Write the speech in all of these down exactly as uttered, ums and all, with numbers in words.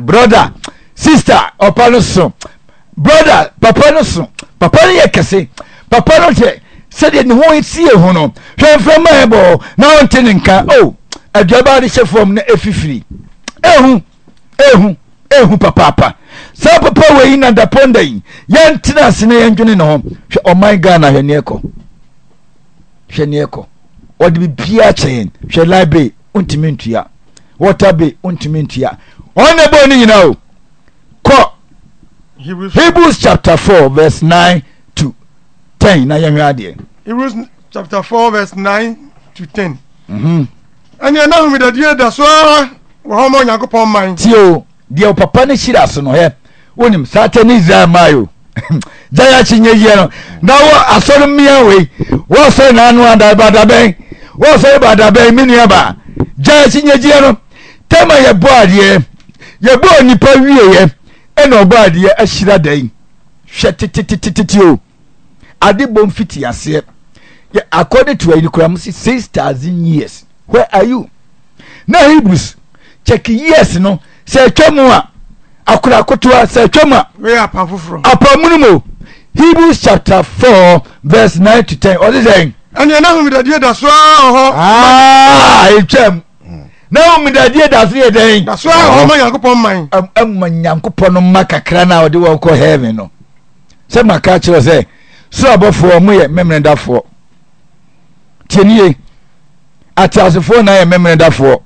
brother sister opa no so brother papa no so papa no ye kese papa no je said ne ho etie ho no hwe mframa ebo na onte ne nka oh adwaba de chefom na efifiri ehu ehu ehu papa papa sa papa we ina da ponda yi yantina sene yendwene ne ho hwe o my Ghana hwe ne eko hwe ne eko odi bibia chen hwe library untimi ntua water be untimi ntua one bo ni nyina o ko Hebrews, Hebrews chapter four verse nine to ten na yehwe ade Hebrews chapter four verse nine to ten mhm and you know me that you da so wo ho mo Yakobon man tio de papa ne shira so no he wonim satani zamayo jaya chinye ye no na wo asoro mia we wo so na anu ada bada ben wo so bada ben minua ba jaya chinye ye no tema ye bo ade ye bo nipa wie ye e no bo ade ashira dan hwe tititititio ade bom fiti ase according to Ayikuram six thousand years. Where are you now? Hebrews check years no say twemu a akura kotoa say twemu we are pafufro apamunumo. Hebrews chapter four verse nine to ten. What is saying? And you know me that you da so ho ah etwem now me that you da so ye den da so ho mo Yakobon man am am Yankopon no makakra na ode wo ko heaven no say maka kire say so abofo mo ye memendafo tienie atasefo na ye memendafo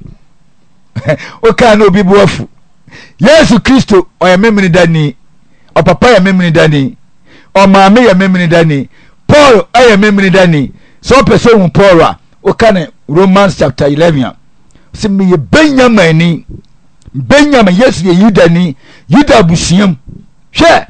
o ka na obi buafu Yesu Kristo o ye memendani o papa ye memendani o maame ye memendani Paul aye memendani so person hu Paul a o ka na Romans chapter eleven se me ye Benjamin Benjamin Yesu ye Yudani Yuda busiam hwe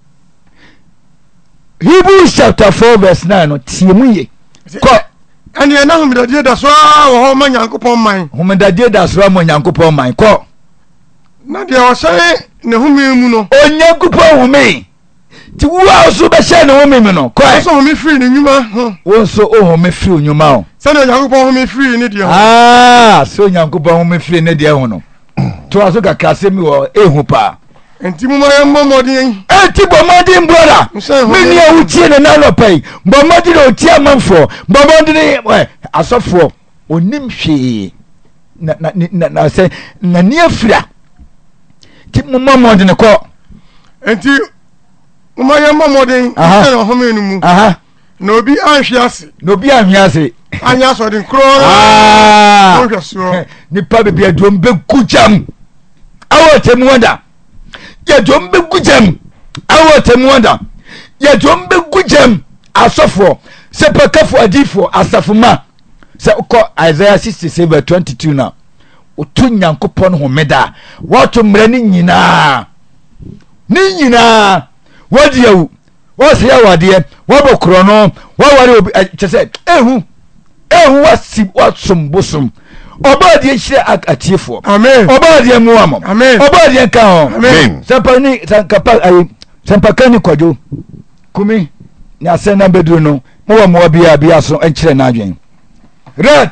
Hebrews chapter four verse nine no tiemu ye ko and you know me that you da so ho mo Yakobon man ho me da die da so mo Yakobon man ko na de o say ne humi mu no Onyankopon humi ti wo aso be she ne humi mu no ko so humi free ne nyuma wo so o humi free nyuma o say ne Yakobon humi free ne de ah so Yakobon humi free ne de ho no to aso kakase mi wo ehu pa enti mu ma momodin enti bomodin brother me ni awutie ne na no pai bomodin o tie manfo bomodin asofo onim hwe na na na say na ni afira ti mu momodin ko enti mu ma momodin se no homi enu mu aha na obi anhwe ase na obi anhwe ase anya so den kro ah o hweso ni pa be bia dom be kujam awo temu wanda ya dom be gujam awo temu wanda ya dom be gujam asofo se pakafo adifo asafuma se ko Isaiah sixty-seven verse twenty-two na otu Nyankopon homeda wato mrani nyina ni nyina wadiawu wose ya wade wabokro no waware chese ehu ehu wasi watsumbosom obadi ehire atiefo amen obadi mu amo amen obadi ka ho amen sampani sankapa ayi sampakani kwajo kumi ni asena bedru no mo wa mo bia bia so enchire na adwen red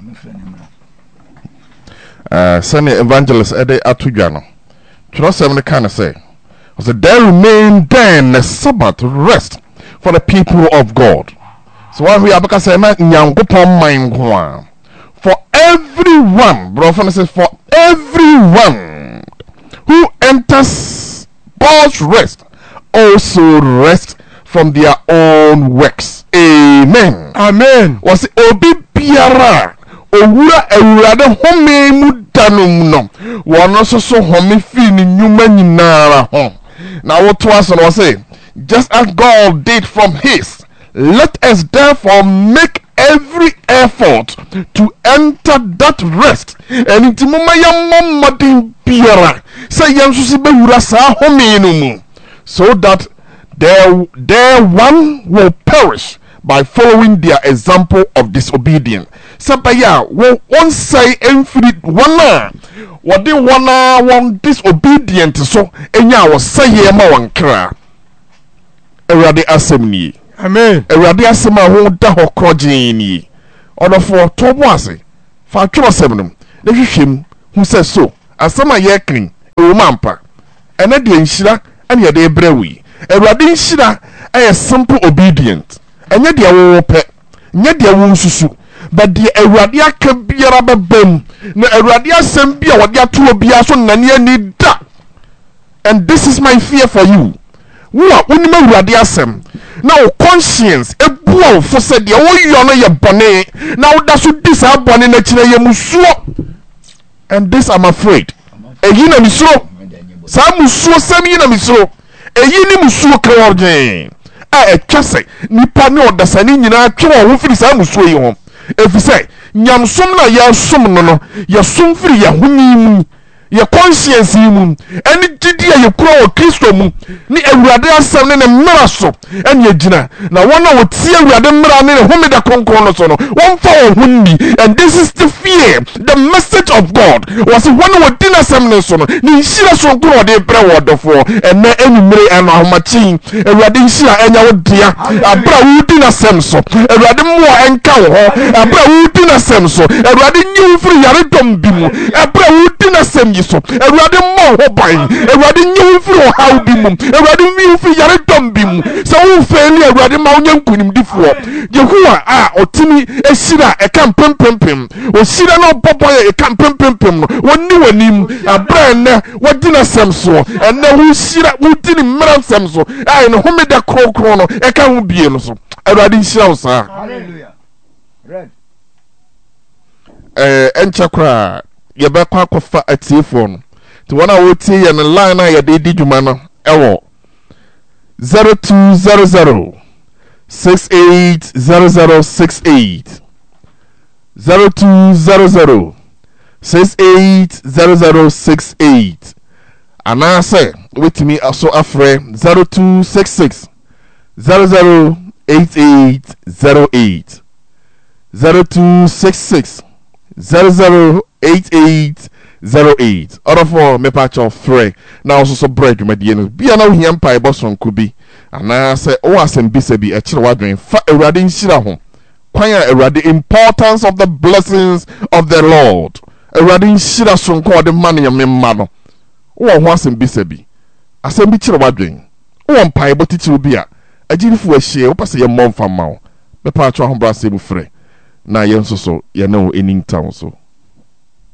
uh sani evangelist ede atudwa no trosem ne kan say was there remain then a Sabbath rest for the people of God. So what we abaka say na Nyankopon man kwa for everyone, bro, says for everyone who enters God's rest also rest from their own works. Amen. Amen. Was obi biara owura ewura de home mu danum no wono so so home fi ni nyuma nyinara ho na what was no say just as God did from his, let us therefore make every effort to enter that rest. And it mama yam modin biara say yam so be wura sa home no mu, so that there there one will perish by following their example of disobedience. Sabaya wo one say infinite one what they wanna one disobedient so enya was say ma wan kra Ewurade asem ni. Amen. Ewurade asem a ho da ho krogin ni. Odofo to bo ase fa twosem no. Na hwehwem hu se so asem a ye krin Umampa. And at the Inshira, and yet they brewy. A radin shira, a simple obedient. And yet they will pet, yet they won't susu. But the Eradia can be a rubber bone. No Eradia sembia, what ya two be so nania need that. And this is my fear for you. What would you Radia sem? Now conscience, a boy for said, you know your bonnet. Now that's what this our bonnet naturally you must. And this I'm afraid. A yina misro. Some so some yina misro. A yini musu crowd. A chase, nipa no da sani nyina twa wo firi sa musuo yi ho efise nyamsom na ya som no no ya som firi ya huni mu ya conscience yi mu eni gidi ya kura o Kristo mu ni awurade asem ne ne mmara so eni agina na wona wo tie awurade mmara ne home da konkon no so no won fa wo huni. And this is the fear, the message of God was one wo dinner asem ne so no ni hira so kura de bre wo dofo ene eni mmere ana homachi awurade hira enya wo dia abra wo dinner asem so awurade mo enka wo abra wo dinner asem so awurade nyi firi yare dom bi mu abra wo dinner asem yi so awurade mo ho ban awurade nyi firi o haw bi mu awurade mi firi yare dom bi mu so wo feli awurade ma onye nkunim difo Yehowa a otimi ehira e kan pempempem o hira na bobo e kan pempempem no woni wanim abra ne wodina asem so enne wo hira wodini mmara asem so ai no homeda krokro no e kan ho bie no so awurade hira wo sa hallelujah red eh enchakra ye be kwa kofa atiefo no to wana wo tie ye ne line na ye de di dwuma no ewo zero two zero zero six eight zero zero six eight zero two zero zero six eight zero zero six eight and I say with me also afre zero two six six zero zero eight eight zero eight zero two six six zero zero eight eight zero eight. Out of all me patch of free now also so bread you mediano be an old young pie boss on kubi and I say oh as and bisabi a chill wadrin fa eradin shira home quite erad the importance of the blessings of the Lord eradin shira son called the money of me mano oh was and bisabi I say be chill wadrin oh pie but it will be a a jifu a share up as a mom from mouth me patch of brass free na yen so so you know in town so